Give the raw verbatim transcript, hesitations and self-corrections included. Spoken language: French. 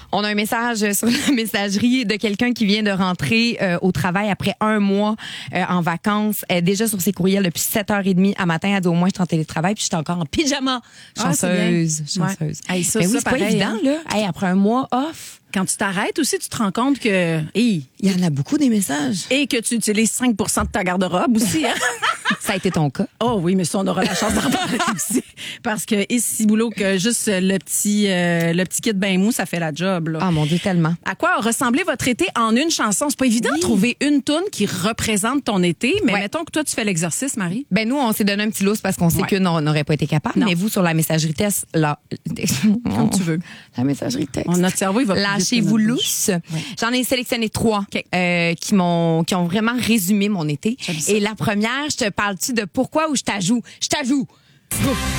On a un message sur la messagerie de quelqu'un qui vient de rentrer euh, au travail après un mois euh, en vacances, euh, déjà sur ses courriels depuis sept heures trente à matin. Elle dit au moins je suis en télétravail puis je suis encore en pyjama. Chanceuse, ah, chanceuse. Ouais. Hey, ça, Mais ça, oui, c'est pas pareil, évident hein? là. Hey, après un mois off. Quand tu t'arrêtes aussi, tu te rends compte que hey, il y en a beaucoup des messages et que tu utilises cinq pour cent de ta garde-robe aussi. Hein? Ça a été ton cas. Oh oui, mais ça, on aura la chance d'en parler aussi. Parce que ici, boulot, que juste le petit, euh, le petit kit bain mou, ça fait la job. Là. Ah mon Dieu, tellement. À quoi a ressemblé votre été en une chanson? C'est pas évident Oui. de trouver une toune qui représente ton été, mais Ouais. mettons que toi, tu fais l'exercice, Marie. Ben nous, on s'est donné un petit lousse parce qu'on sait Ouais. qu'une, on n'aurait pas été capable. Non. Mais vous, sur la messagerie test, là, Comme tu veux. La messagerie texte. On, notre cerveau, il va plus vite que Lâchez-vous notre bouche. lousse. J'en ai sélectionné trois euh, qui m'ont qui ont vraiment résumé mon été. J'aime ça. Et la première, je te parle-tu de pourquoi ou je t'ajoute? Je t'ajoute.